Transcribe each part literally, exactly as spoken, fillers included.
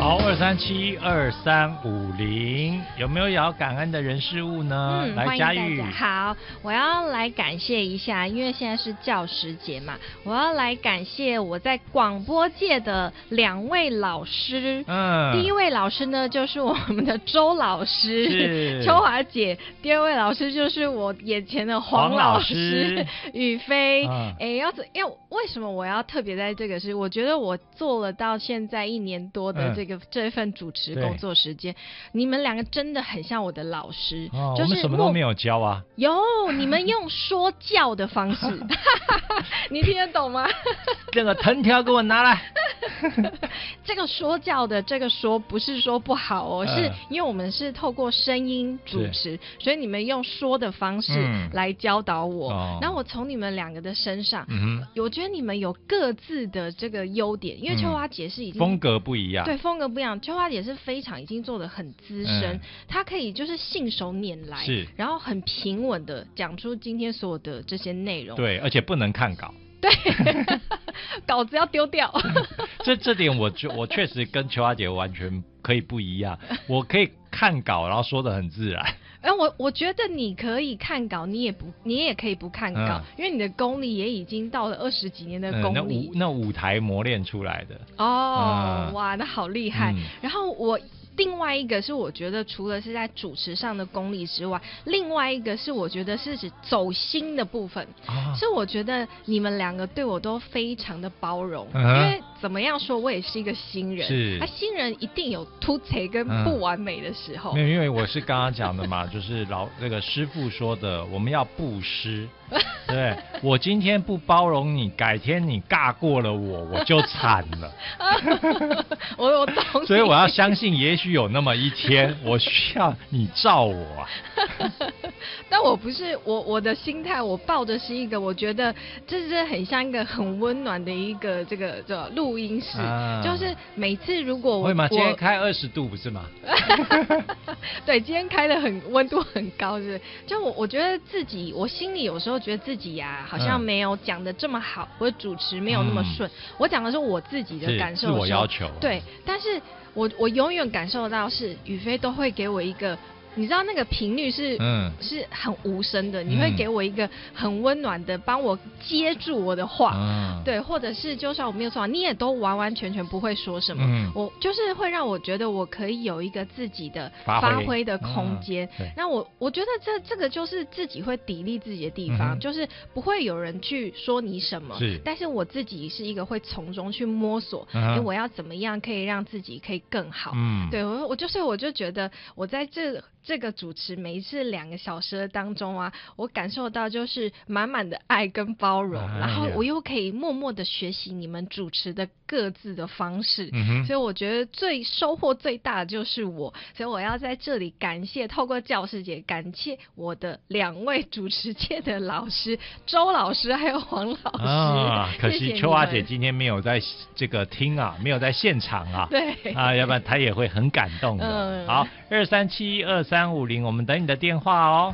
好，二三七二三五零，有没有要感恩的人事物呢？ 嗯， 来，佳玉。 好，我要来感谢一下，因为现在是教师节嘛，我要来感谢我在广播界的两位老师。嗯，第一位老师呢，就是我们的周老师，秋华姐；第二位老师就是我眼前的黄老师，宇飞。哎、嗯，要怎？因为为什么我要特别在这个是？我觉得我做了到现在一年多的这个、嗯、这份主持工作时间，你们两个真的很像我的老师。 哦， 就是我们什么都没有教啊。 有，你们用说教的方式，你听得懂吗？ 这个藤条给我拿来。 这个说教的这个说不是说不好哦，嗯、是因为我们是透过声音主持，所以你们用说的方式来教导我。嗯、然后我从你们两个的身上，嗯、我觉得你们有各自的这个优点，因为秋花姐是已经、嗯、 风格不一样， 对，风格不一样。秋花姐是非常已经做得很资深，嗯、她可以就是信手拈来，是，然后很平稳的讲出今天所有的这些内容。 对，而且不能看稿。 对，稿子要丢掉。 这这点我我确实跟秋花姐完全可以不一样，我可以看稿，然后说得很自然。 哎、呃，我我觉得你可以看稿，你也不，你也可以不看稿，嗯、因为你的功力也已经到了二十几年的功力，嗯、 那舞那舞台磨练出来的。 哦，嗯、哇，那好厉害。嗯、然后我。另外一个是我觉得除了是在主持上的功力之外，另外一个是我觉得是指走心的部分，啊、是我觉得你们两个对我都非常的包容，嗯、因为怎么样说我也是一个新人，是，啊、新人一定有突贼跟不完美的时候， 没有，嗯，因为我是刚刚讲的嘛，就是老这个师父说的，我们要布施。对，我今天不包容你，改天你尬过了我，我就惨了。 我我懂， 所以我要相信，也许有那么一天，我需要你照我啊。 但我不是我我的心态，我抱的是一个，我觉得这是很像一个很温暖的一个这个这录音室，啊、就是每次如果我会吗？今天开二十度不是吗？ 对，今天开的很温度很高，是就我我觉得自己，我心里有时候觉得自己呀、啊，好像没有讲的这么好，或者主持没有那么顺。嗯、我讲的是我自己的感受， 自我要求。 对，但是我我永远感受到是宇飞都会给我一个。你知道那个频率是，嗯，是很无声的，你会给我一个很温暖的，帮我接住我的话，嗯、对，或者是就算我没有说话，你也都完完全全不会说什么，嗯、我就是会让我觉得我可以有一个自己的发挥的空间。嗯、那我我觉得这这个就是自己会砥砺自己的地方，嗯、就是不会有人去说你什么，是，但是我自己是一个会从中去摸索，哎、嗯，我要怎么样可以让自己可以更好，嗯，对我我就是我就觉得我在这。这个主持每一次两个小时的当中啊，我感受到就是满满的爱跟包容，哎、然后我又可以默默的学习你们主持的各自的方式，嗯、所以我觉得最收获最大的就是我，所以我要在这里感谢，透过教师节感谢我的两位主持界的老师，周老师还有黄老师。啊， 可惜秋华姐今天没有在这个听啊，没有在现场啊，对啊，要不然她也会很感动的。嗯、好，二三七二三。三五零，我们等你的电话哦。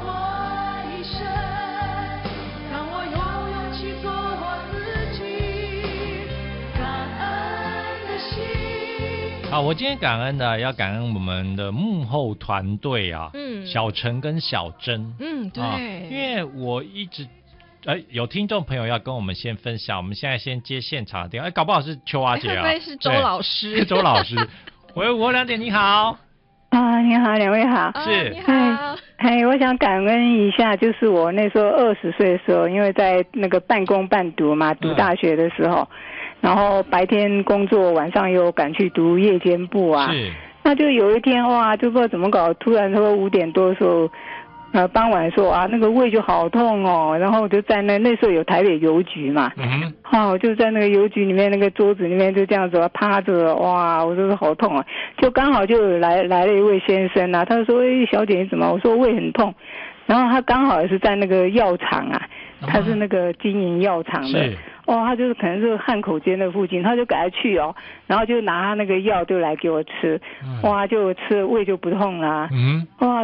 好，我今天感恩的要感恩我们的幕后团队啊，嗯，小陈跟小珍， 嗯，对， 啊、因为我一直。哎，有听众朋友要跟我们先分享，我们现在先接现场的电话，哎，搞不好是秋华姐啊， 会不会是周老师？ 周老师，喂，我两点你好。 啊，你好，两位好。 是，你好。 哎，我想感恩一下，就是我那时候二十岁的时候，因为在那个半工半读嘛，读大学的时候，嗯、然后白天工作，晚上又赶去读夜间部啊。是。那就有一天哇，就不知道怎么搞，突然说五点多的时候。呃，傍晚的时候啊，那个胃就好痛哦，然后我就在那那时候有台北邮局嘛，嗯，好、哦，就在那个邮局里面那个桌子里面就这样子趴着，哇，我说好痛啊，就刚好就来来了一位先生啊，他就说，哎，小姐你怎么？我说胃很痛，然后他刚好也是在那个药厂啊，他是那个经营药厂的。是哦，他就是可能是汉口街那附近，他就赶快去哦，然后就拿他那个药就来给我吃，嗯、哇，就吃胃就不痛啦，嗯，哇。